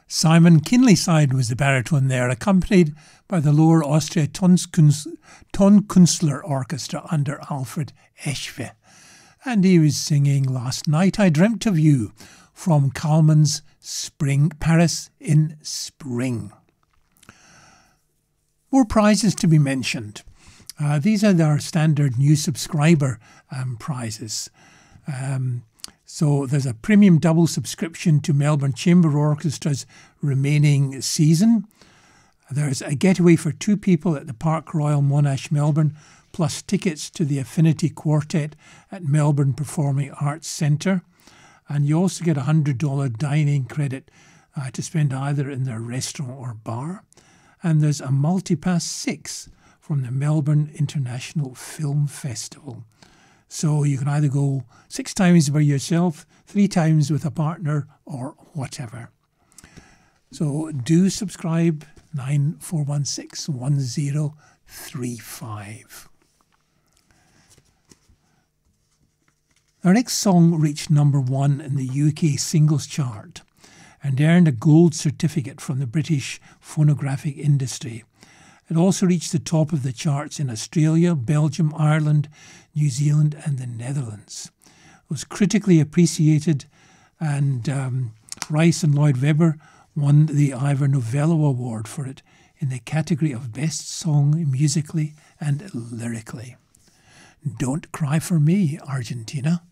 Simon Kinleyside was the baritone there, accompanied by the Lower Austria Tonkünstler Orchestra under Alfred Eschwe. And he was singing Last Night I Dreamt of You from Kalman's Paris in Spring. More prizes to be mentioned. These are our standard new subscriber prizes. So there's a premium double subscription to Melbourne Chamber Orchestra's remaining season. There's a getaway for 2 people at the Park Royal Monash, Melbourne, plus tickets to the Affinity Quartet at Melbourne Performing Arts Centre. And you also get a $100 dining credit to spend either in their restaurant or bar. And there's a Multipass 6 from the Melbourne International Film Festival. So you can either go 6 times by yourself, 3 times with a partner, or whatever. So do subscribe, 94161035. Our next song reached number 1 in the UK singles chart and earned a gold certificate from the British phonographic industry. It also reached the top of the charts in Australia, Belgium, Ireland, New Zealand and the Netherlands. It was critically appreciated, and Rice and Lloyd Webber won the Ivor Novello Award for it in the category of Best Song musically and lyrically. Don't Cry for Me, Argentina.